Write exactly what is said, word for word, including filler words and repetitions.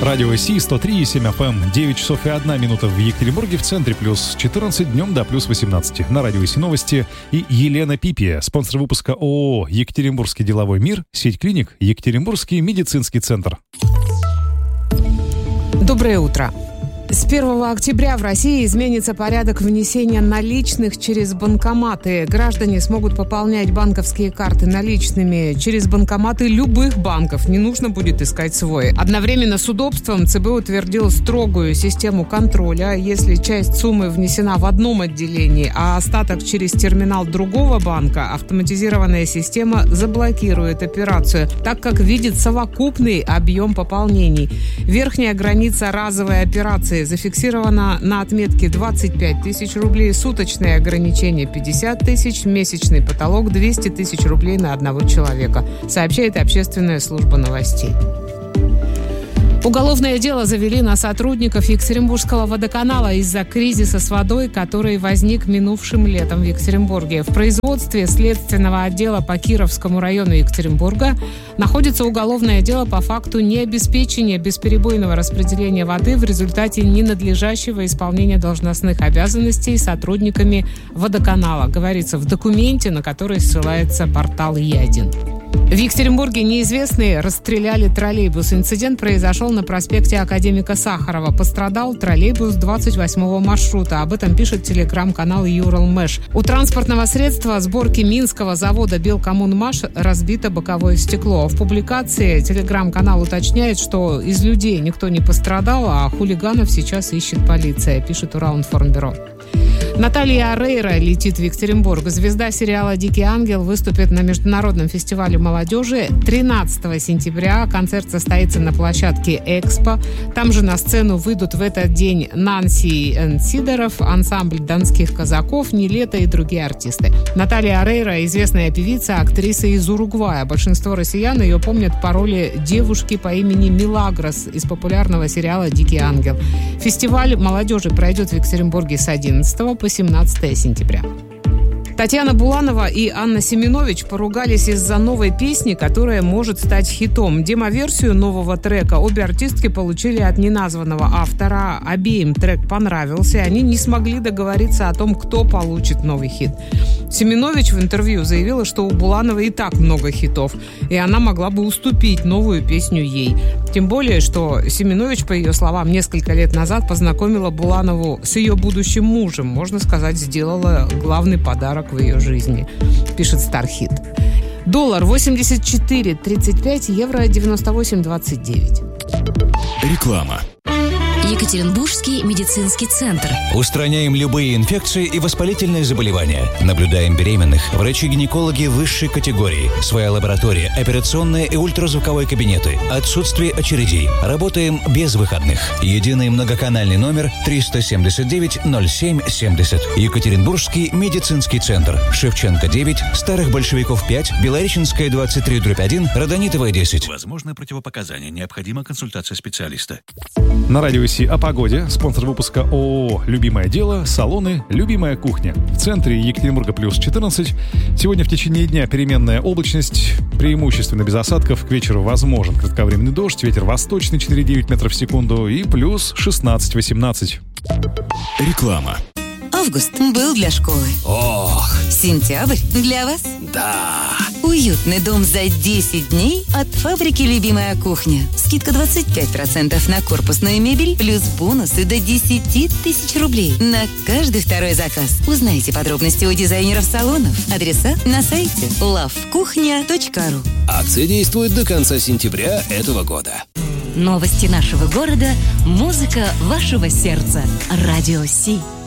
Радио Си, сто три и семь эф эм, девять часов и одна минута в Екатеринбурге, в центре плюс четырнадцать, днем до плюс восемнадцать. На Радио Си новости и Елена Пипия, спонсор выпуска ООО «Екатеринбургский деловой мир», сеть клиник «Екатеринбургский медицинский центр». Доброе утро. С первого октября в России изменится порядок внесения наличных через банкоматы. Граждане смогут пополнять банковские карты наличными через банкоматы любых банков. Не нужно будет искать свой. Одновременно с удобством ЦБ утвердил строгую систему контроля. Если часть суммы внесена в одном отделении, а остаток через терминал другого банка, автоматизированная система заблокирует операцию, так как видит совокупный объем пополнений. Верхняя граница разовой операции зафиксировано на отметке двадцать пять тысяч рублей, суточное ограничение пятьдесят тысяч, месячный потолок двести тысяч рублей на одного человека, сообщает Общественная служба новостей. Уголовное дело завели на сотрудников Екатеринбургского водоканала из-за кризиса с водой, который возник минувшим летом в Екатеринбурге. В производстве Следственного отдела по Кировскому району Екатеринбурга находится уголовное дело по факту необеспечения бесперебойного распределения воды в результате ненадлежащего исполнения должностных обязанностей сотрудниками водоканала, говорится в документе, на который ссылается портал Ядин. В Екатеринбурге неизвестные расстреляли троллейбус. Инцидент произошел на проспекте Академика Сахарова. Пострадал троллейбус двадцать восьмого маршрута. Об этом пишет телеграм-канал Юралмэш. У транспортного средства сборки Минского завода Белкоммунмаш разбито боковое стекло. В публикации телеграм-канал уточняет, что из людей никто не пострадал, а хулиганов сейчас ищет полиция, пишет Уралинформбюро. Наталья Орейро летит в Екатеринбург. Звезда сериала «Дикий ангел» выступит на международном фестивале молодежи тринадцатого сентября. Концерт состоится на площадке «Экспо». Там же на сцену выйдут в этот день Нанси Сидоров, ансамбль донских казаков, Нилетто и другие артисты. Наталья Орейро – известная певица, актриса из Уругвая. Большинство россиян ее помнят по роли девушки по имени Милагрос из популярного сериала «Дикий ангел». Фестиваль молодежи пройдет в Екатеринбурге с одиннадцатого по семнадцатое сентября. Татьяна Буланова и Анна Семенович поругались из-за новой песни, которая может стать хитом. Демоверсию нового трека обе артистки получили от неназванного автора. Обеим трек понравился, и они не смогли договориться о том, кто получит новый хит. Семенович в интервью заявила, что у Булановой и так много хитов, и она могла бы уступить новую песню ей. Тем более, что Семенович, по ее словам, несколько лет назад познакомила Буланову с ее будущим мужем. Можно сказать, сделала главный подарок в ее жизни, пишет Стархит. Доллар восемьдесят четыре тридцать пять, евро девяносто восемь двадцать девять. Реклама. Екатеринбургский медицинский центр. Устраняем любые инфекции и воспалительные заболевания. Наблюдаем беременных. Врачи-гинекологи высшей категории. Своя лаборатория, операционные и ультразвуковые кабинеты. Отсутствие очередей. Работаем без выходных. Единый многоканальный номер триста семьдесят девять ноль семь семьдесят. Екатеринбургский медицинский центр. Шевченко девять, Старых Большевиков пять, Белореченская двадцать три дробь один, Родонитовая десять. Возможны противопоказания. Необходима консультация специалиста. На Радио Си о погоде. Спонсор выпуска ООО «Любимое дело», салоны «Любимая кухня». В центре Екатеринбурга плюс четырнадцать. Сегодня в течение дня переменная облачность, преимущественно без осадков. К вечеру возможен кратковременный дождь, ветер восточный четыре целых девять десятых метров в секунду и плюс шестнадцать восемнадцать. Реклама. Август был для школы. Ох! Сентябрь для вас. Да! Уютный дом за десять дней от фабрики «Любимая кухня». Скидка двадцать пять процентов на корпусную мебель, плюс бонусы до десять тысяч рублей на каждый второй заказ. Узнайте подробности у дизайнеров салонов. Адреса на сайте лав кухня точка ру. Акция действует до конца сентября этого года. Новости нашего города, музыка вашего сердца. Радио Си.